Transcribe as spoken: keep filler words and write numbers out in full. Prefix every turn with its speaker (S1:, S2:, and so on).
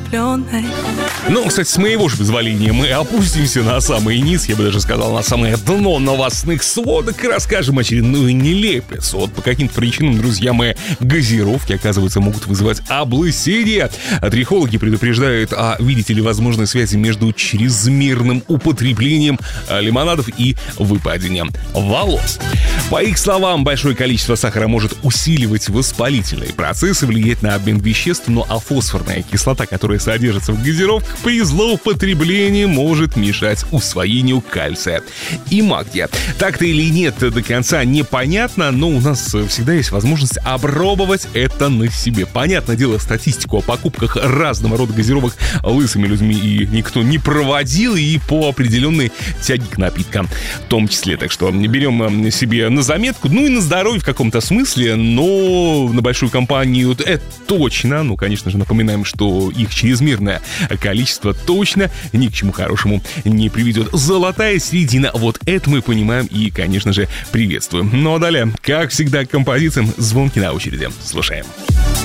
S1: влюбленной.
S2: Ну, кстати, с моего же позволения мы опустимся на самый низ, я бы даже сказал, на самое дно новостных сводок и расскажем очередную нелепицу. Вот по каким-то причинам, друзья мои, газировки, оказывается, могут вызывать облысение. Трихологи предупреждают о, видите ли, возможной связи между чрезмерным употреблением лимонадов и выпадением волос. По их словам, большое количество сахара может усиливать воспалительные процессы, влиять на обмен веществ, ну а фосфорная кислота, которая содержится в газировках, при злоупотреблении может мешать усвоению кальция и магния. Так-то или нет, до конца непонятно, но у нас всегда есть возможность опробовать это на себе. Понятное дело, статистику о покупках разного рода газировок лысыми людьми и никто не проводил, и по определенной тяге к напиткам в том числе. Так что берем себе на заметку, ну и на здоровье в каком-то смысле, но на большую компанию это точно. Ну, конечно же, напоминаем, что их чрезмерное количество точно ни к чему хорошему не приведет. Золотая середина, вот это мы понимаем и, конечно же, приветствуем. Ну а далее, как всегда, к композициям звонки на очереди. Слушаем.